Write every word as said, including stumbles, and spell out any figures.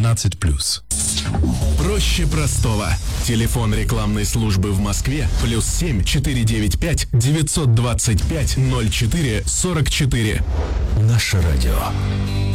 восемнадцать плюс. Проще простого. Телефон рекламной службы в Москве плюс семь четыре девять пять девятьсот двадцать пять ноль четыре сорок четыре. Наше радио.